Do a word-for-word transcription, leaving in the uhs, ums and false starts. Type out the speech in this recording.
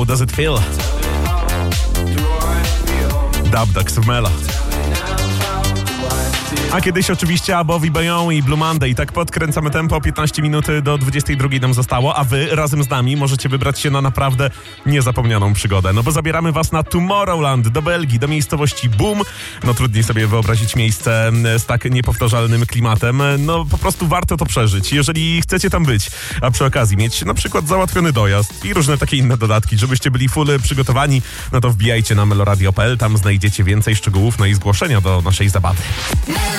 How Does It Feel? Dub Dogs w Melo. A kiedyś oczywiście Abowi Bayon i Blue Monday. I tak podkręcamy tempo, piętnaście minut do dwudziestej drugiej nam zostało, a wy razem z nami możecie wybrać się na naprawdę niezapomnianą przygodę. No bo zabieramy was na Tomorrowland, do Belgii, do miejscowości Boom. No trudniej sobie wyobrazić miejsce z tak niepowtarzalnym klimatem. No po prostu warto to przeżyć, jeżeli chcecie tam być. A przy okazji mieć na przykład załatwiony dojazd i różne takie inne dodatki, żebyście byli full przygotowani, no to wbijajcie na meloradio kropka p l, tam znajdziecie więcej szczegółów, no i zgłoszenia do naszej zabawy.